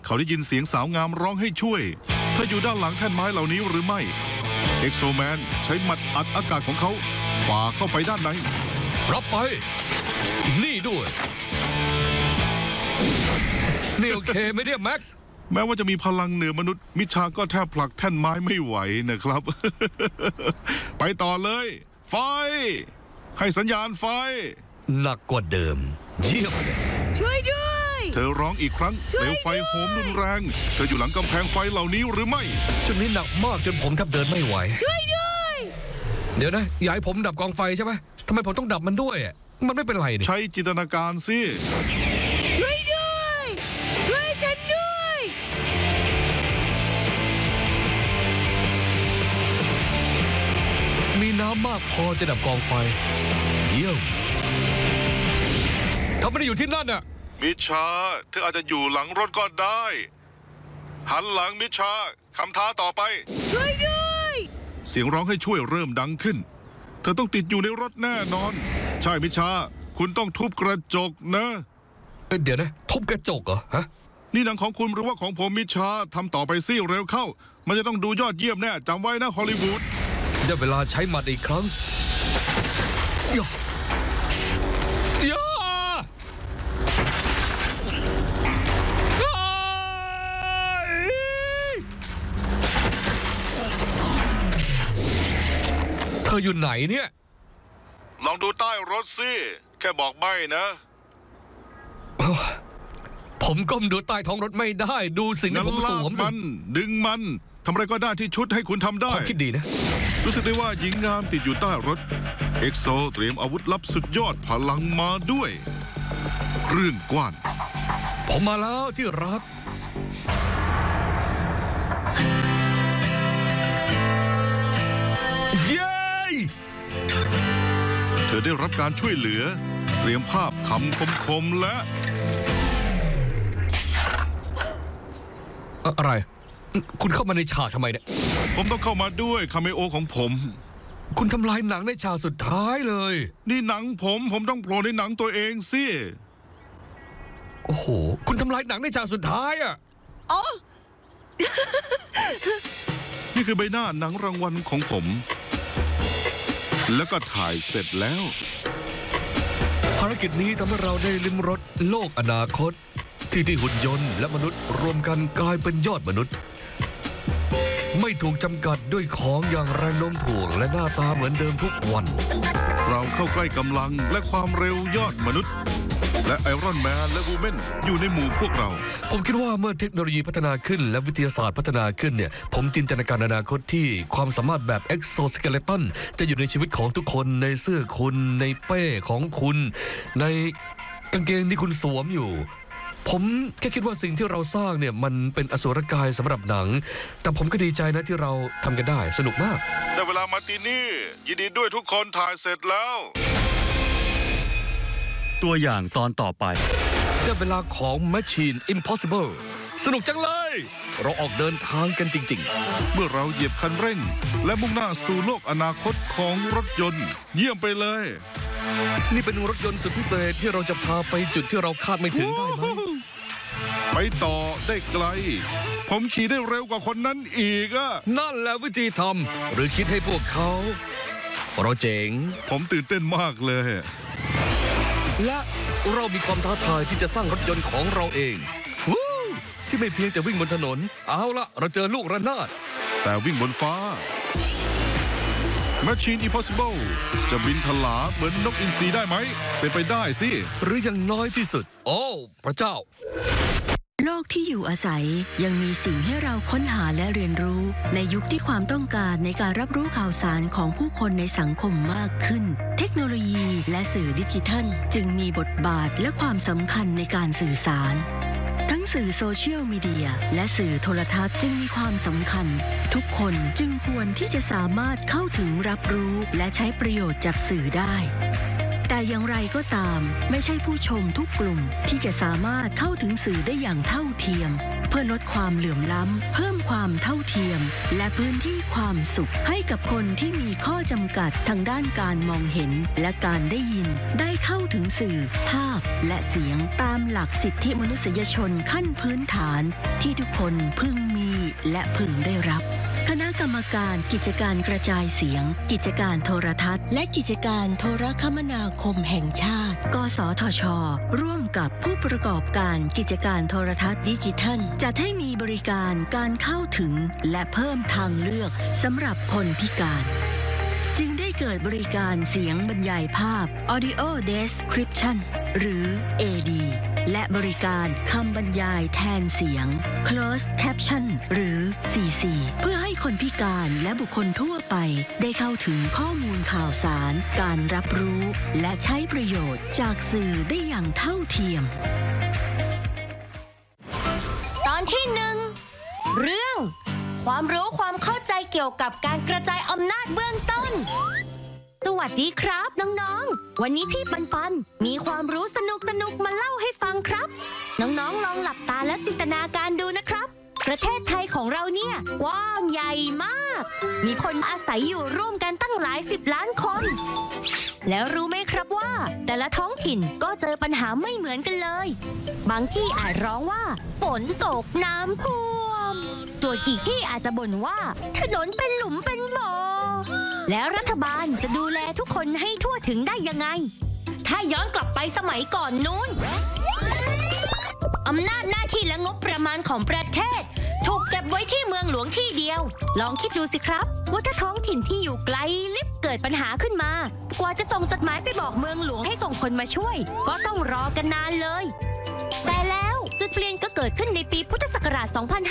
เขาได้ยินเสียงสาวงามร้องให้ช่วยเธออยู่ด้านหลังแท่นไม้เหล่านี้หรือไม่เอ็กโซแมนใช้หมัดอัดอากาศของเขาฝ่าเข้าไปด้านในรับไปนี่ด้วยนี่โอเคไหมเนี่ยแม็กซ์แม้ว่าจะมีพลังเหนือมนุษย์มิชาก็แทบผลักแท่นไม้ไม่ไหวนะครับ ไปต่อเลยไฟให้สัญญาณไฟหนักกว่าเดิมเยี่ยมเลยช่วยด้วยเธอร้องอีกครั้งเปลวไฟโหมรุนแรงเธออยู่หลังกำแพงไฟเหล่านี้หรือไม่ช่วงนี้หนักมากจนผมแทบเดินไม่ไหวช่วยด้วยเดี๋ยวนะอย่าให้ผมดับกองไฟใช่ไหมทำไมผมต้องดับมันด้วยมันไม่เป็นไรนี่ใช้จินตนาการสิช่วยด้วยช่วยฉันด้วยมีน้ำมากพอจะดับกองไฟเยี่ยมเขาไม่ได้อยู่ที่นั่นน่ะมิชาเธออาจจะอยู่หลังรถก็ได้หันหลังมิชาคำท้าต่อไปช่วยด้วยเสียงร้องให้ช่วยเริ่มดังขึ้นเธอต้องติดอยู่ในรถแน่นอนใช่มิชาคุณต้องทุบกระจกนะเดี๋ยวนะทุบกระจกเหรอฮะนี่หนังของคุณหรือว่าของผมมิชาทำต่อไปสิเร็วเข้ามันจะต้องดูยอดเยี่ยมแน่จำไว้นะฮอลลีวูดได้เวลาใช้หมัดอีกครั้งย่เธออยู่ไหนเนี่ยลองดูใต้รถสิแค่บอกใบ้นะผมก้มดูใต้ท้องรถไม่ได้ดูสิ่งที่ผมสวมมันดึงมันทำอะไรก็ได้ที่ชุดให้คุณทำได้คิดดีนะรู้สึกได้ว่าหญิงงามติดอยู่ใต้รถเอ็กโซเตรียมอาวุธลับสุดยอดพลังมาด้วยเครื่องกว้านผมมาแล้วที่รักเย้เธอได้รับการช่วยเหลือเตรียมภาพคำคมๆและอะไรคุณเข้ามาในฉากทำไมเนี่ยผมต้องเข้ามาด้วยคาเมโอของผมคุณทำลายหนังในฉากสุดท้ายเลยนี่หนังผมต้องโผล่ในหนังตัวเองสิโอ้โหคุณทำลายหนังในฉากสุดท้ายอ่ะอ๋อนี่คือใบหน้าหนังรางวัลของผมแล้วก็ถ่ายเสร็จแล้วภารกิจนี้ทำให้เราได้ลิ้มรสโลกอนาคตที่หุ่นยนต์และมนุษย์รวมกันกลายเป็นยอดมนุษย์ไม่ถูกจำกัดด้วยของอย่างแรงโน้มถ่วงและหน้าตาเหมือนเดิมทุกวันเราเข้าใกล้กำลังและความเร็วยอดมนุษย์และไอรอนแมนและวูแมนอยู่ในหมู่พวกเราผมคิดว่าเมื่อเทคโนโลยีพัฒนาขึ้นและวิทยาศาสตร์พัฒนาขึ้นเนี่ยผมจินตนาการอนาคตที่ความสามารถแบบเอ็กโซสเกเลตันจะอยู่ในชีวิตของทุกคนในเสื้อคุณในเป้ของคุณในกางเกงที่คุณสวมอยู่ผมแค่คิดว่าสิ่งที่เราสร้างเนี่ยมันเป็นอสุรกายสำหรับหนังแต่ผมก็ดีใจนะที่เราทำกันได้สนุกมากแต่เวลามาตีนี่ยินดีด้วยทุกคนถ่ายเสร็จแล้วตัวอย่างตอนต่อไปได้เวลาของ Machine Impossible สนุกจังเลยเราออกเดินทางกันจริงๆเมื่อเราเหยียบคันเร่งและมุ่งหน้าสู่โลกอนาคตของรถยนต์เยี่ยมไปเลยนี่เป็นรถยนต์สุดพิเศษที่เราจะพาไปจุดที่เราคาดไม่ถึงได้ไหมไปต่อได้ไกลผมขี่ได้เร็วกว่าคนนั้นอีกอะนั่นแหละวิธีทำหรือคิดให้พวกเขาเราเจ๋งผมตื่นเต้นมากเลยและเรามีความท้าทายที่จะสร้างรถยนต์ของเราเองที่ไม่เพียงแต่วิ่งบนถนนเอาละเราเจอลูกระนาดแต่วิ่งบนฟ้า Machine Impossible จะบินถลาเหมือนนกอินทรีได้ไหมเป็นไปได้สิหรืออย่างน้อยที่สุดโอ้พระเจ้าโลกที่อยู่อาศัยยังมีสิ่งให้เราค้นหาและเรียนรู้ในยุคที่ความต้องการในการรับรู้ข่าวสารของผู้คนในสังคมมากขึ้นเทคโนโลยีและสื่อดิจิทัลจึงมีบทบาทและความสำคัญในการสื่อสารทั้งสื่อโซเชียลมีเดียและสื่อโทรทัศน์จึงมีความสำคัญทุกคนจึงควรที่จะสามารถเข้าถึงรับรู้และใช้ประโยชน์จากสื่อได้แต่อย่างไรก็ตามไม่ใช่ผู้ชมทุกกลุ่มที่จะสามารถเข้าถึงสื่อได้อย่างเท่าเทียมเพื่อลดความเหลื่อมล้ำเพิ่มความเท่าเทียมและพื้นที่ความสุขให้กับคนที่มีข้อจำกัดทางด้านการมองเห็นและการได้ยินได้เข้าถึงสื่อภาพและเสียงตามหลักสิทธิมนุษยชนขั้นพื้นฐานที่ทุกคนพึงมีและพึงได้รับคณะกรรมการกิจการกระจายเสียงกิจการโทรทัศน์และกิจการโทรคมนาคมแห่งชาติกสทช.ร่วมกับผู้ประกอบการกิจการโทรทัศน์ดิจิทัลจัดให้มีบริการการเข้าถึงและเพิ่มทางเลือกสำหรับคนพิการจึงได้เกิดบริการเสียงบรรยายภาพ Audio Description หรือ AD และบริการคำบรรยายแทนเสียง Closed Caption หรือ CC เพื่อให้คนพิการและบุคคลทั่วไปได้เข้าถึงข้อมูลข่าวสารการรับรู้และใช้ประโยชน์จากสื่อได้อย่างเท่าเทียมตอนที่ 1 เรื่องความรู้ความเข้าใจเกี่ยวกับการกระจายอำนาจเบื้องต้นสวัสดีครับน้องๆวันนี้พี่ปันมีความรู้สนุกมาเล่าให้ฟังครับน้องๆลองหลับตาและจินตนาการดูนะครับประเทศไทยของเราเนี่ยกว้างใหญ่มากมีคนอาศัยอยู่ร่วมกันตั้งหลาย10 ล้านคนแล้วรู้ไหมครับว่าแต่ละท้องถิ่นก็เจอปัญหาไม่เหมือนกันเลยบางที่อาจร้องว่าฝนตกน้ำท่วมส่วนอีกที่อาจจะบ่นว่าถนนเป็นหลุมเป็นบ่อแล้วรัฐบาลจะดูแลทุกคนให้ทั่วถึงได้ยังไงถ้าย้อนกลับไปสมัยก่อนนู้นอำนาจหน้าที่และงบประมาณของประเทศถูกเก็บไว้ที่เมืองหลวงที่เดียวลองคิดดูสิครับว่าถ้าท้องถิ่นที่อยู่ไกลลิบเกิดปัญหาขึ้นมากว่าจะส่งจดหมายไปบอกเมืองหลวงให้ส่งคนมาช่วยก็ต้องรอกันนานเลยแต่แล้วจุดเปลี่ยนก็เกิดขึ้นในปีพุทธศักราช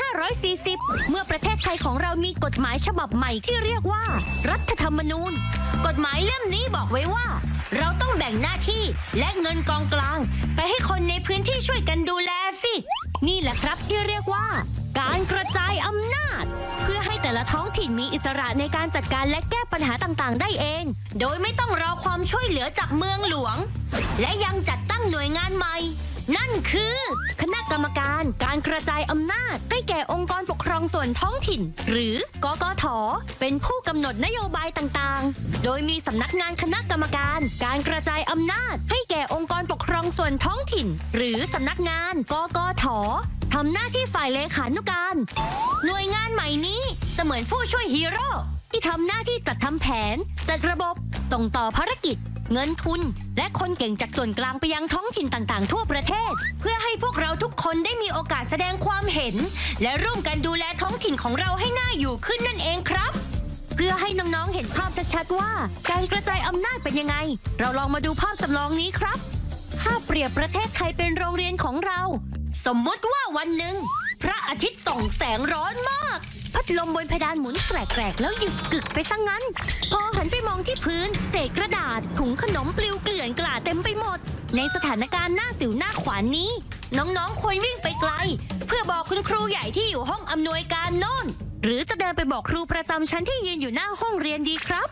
2540 เมื่อประเทศไทยของเรามีกฎหมายฉบับใหม่ที่เรียกว่ารัฐธรรมนูญกฎหมายเล่มนี้บอกไว้ว่าเราต้องแบ่งหน้าที่และเงินกองกลางไปให้คนในพื้นที่ช่วยกันดูแลสินี่แหละครับที่เรียกว่าการกระจายอำนาจเพื่อให้แต่ละท้องถิ่นมีอิสระในการจัดการและแก้ปัญหาต่างๆได้เองโดยไม่ต้องรอความช่วยเหลือจากเมืองหลวงและยังจัดตั้งหน่วยงานใหม่นั่นคือคณะกรรมการการกระจายอำนาจให้แก่องค์กรปกครองส่วนท้องถิ่นหรือกกท.เป็นผู้กำหนดนโยบายต่างๆโดยมีสำนักงานคณะกรรมการการกระจายอำนาจให้แก่องค์กรปกครองส่วนท้องถิ่นหรือสำนักงานกกท.ทำหน้าที่ฝ่ายเลขานุการหน่วยงานใหม่นี้เสมือนผู้ช่วยฮีโร่ที่ทำหน้าที่จัดทำแผนจัดระบบส่งต่อภารกิจเงินทุนและคนเก่งจากส่วนกลางไปยังท้องถิ่นต่างๆทั่วประเทศเพื่อให้พวกเราทุกคนได้มีโอกาสแสดงความเห็นและร่วมกันดูแลท้องถิ่นของเราให้น่าอยู่ขึ้นนั่นเองครับเพื่อให้น้องๆเห็นภาพชัดๆว่าการกระจายอำนาจเป็นยังไงเราลองมาดูภาพจำลองนี้ครับถ้าเปรียบประเทศไทยเป็นโรงเรียนของเราสมมุติว่าวันหนึ่งพระอาทิตย์ส่องแสงร้อนมากพัดลมบนเพดานหมุนแกรกๆแล้วหยุดกึกไปซะงั้นพอหันไปมองที่พื้นเศษกระดาษถุงขนมปลิวเกลื่อนกลาดเต็มไปหมดในสถานการณ์หน้าสิวหน้าขวานนี้น้องๆควรวิ่งไปไกลเพื่อบอกคุณครูใหญ่ที่อยู่ห้องอำนวยการโน่นหรือจะเดินไปบอกครูประจำชั้นที่ยืนอยู่หน้าห้องเรียนดีครับ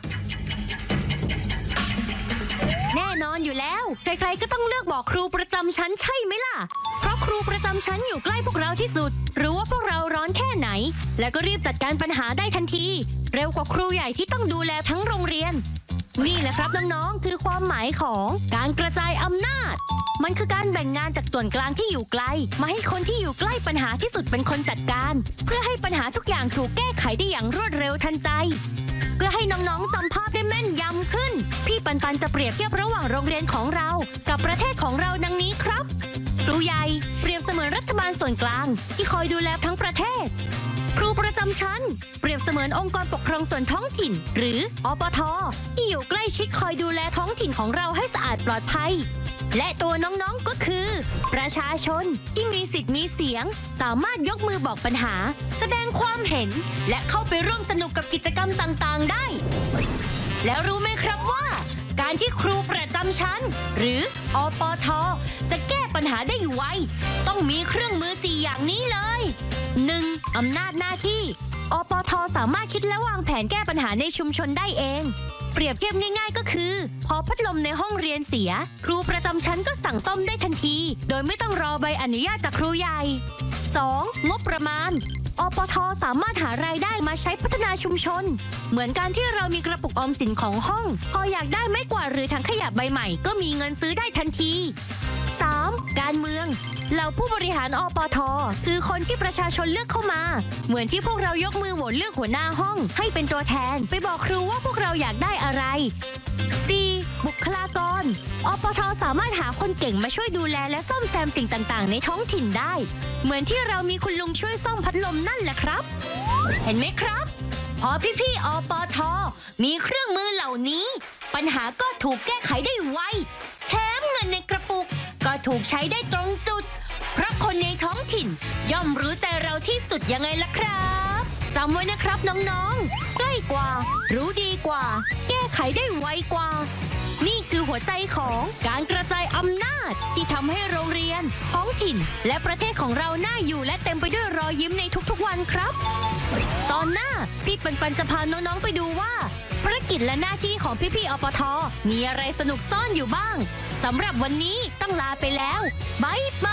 แน่นอนอยู่แล้วใครๆก็ต้องเลือกบอกครูประจำชั้นใช่ไหมล่ะเพราะครูประจำชั้นอยู่ใกล้พวกเราที่สุดรู้ว่าพวกเราร้อนแค่ไหนและก็รีบจัดการปัญหาได้ทันทีเร็วกว่าครูใหญ่ที่ต้องดูแลทั้งโรงเรียนนี่แหละครับน้องๆคือความหมายของการกระจายอำนาจมันคือการแบ่งงานจากส่วนกลางที่อยู่ไกลมาให้คนที่อยู่ใกล้ปัญหาที่สุดเป็นคนจัดการเพื่อให้ปัญหาทุกอย่างถูกแก้ไขได้อย่างรวดเร็วทันใจเพื่อให้น้องๆจำภาพได้แม่นยำขึ้นพี่ปันจะเปรียบเทียบระหว่างโรงเรียนของเรากับประเทศของเราดังนี้ครับครูใหญ่เปรียบเสมือนรัฐบาลส่วนกลางที่คอยดูแลทั้งประเทศครูประจำชั้นเปรียบเสมือนองค์กรปกครองส่วนท้องถิ่นหรืออปท.ที่อยู่ใกล้ชิดคอยดูแลท้องถิ่นของเราให้สะอาดปลอดภัยและตัวน้องๆก็คือประชาชนที่มีสิทธิ์มีเสียงสามารถยกมือบอกปัญหาแสดงความเห็นและเข้าไปร่วมสนุกกับกิจกรรมต่างๆได้แล้วรู้ไหมครับว่าการที่ครูประจำชั้นหรืออปท.จะแก้ปัญหาได้ไวต้องมีเครื่องมือ4อย่างนี้เลย 1. อำนาจหน้าที่อปท.สามารถคิดและวางแผนแก้ปัญหาในชุมชนได้เองเปรียบเทียบง่ายๆก็คือพอพัดลมในห้องเรียนเสียครูประจำชั้นก็สั่งซ่อมได้ทันทีโดยไม่ต้องรอใบอนุญาตจากครูใหญ่ 2. งบประมาณอปท.สามารถหารายได้มาใช้พัฒนาชุมชนเหมือนการที่เรามีกระปุกออมสินของห้องพออยากได้ไม้กวาดหรือถังขยะใบใหม่ก็มีเงินซื้อได้ทันที 3. การเมืองเหล่าผู้บริหารอปท.คือคนที่ประชาชนเลือกเข้ามาเหมือนที่พวกเรายกมือโหวตเลือกหัวหน้าห้องให้เป็นตัวแทนไปบอกครูว่าพวกเราอยากได้อะไร 4. บุคลากรอปท.สามารถหาคนเก่งมาช่วยดูแลและซ่อมแซมสิ่งต่างๆในท้องถิ่นได้เหมือนที่เรามีคุณลุงช่วยซ่อมพัดลมนั่นแหละครับเห็นไหมครับพอพี่ๆอปท.มีเครื่องมือเหล่านี้ปัญหาก็ถูกแก้ไขได้ไวแถมเงินในกระปุกก็ถูกใช้ได้ตรงจุดเพราะคนในท้องถิ่นย่อมรู้ใจเราที่สุดยังไงล่ะครับจำไว้นะครับน้องๆใกล้กว่ารู้ดีกว่าแก้ไขได้ไวกว่านี่คือหัวใจของการกระจายอำนาจที่ทำให้โรงเรียนท้องถิ่นและประเทศของเราน่าอยู่และเต็มไปด้วยรอยยิ้มในทุกๆวันครับตอนหน้าพี่ปันจะพาน้องๆไปดูว่าภารกิจและหน้าที่ของพี่ๆอปท.มีอะไรสนุกซ่อนอยู่บ้างสำหรับวันนี้ต้องลาไปแล้วบ๊ายบาย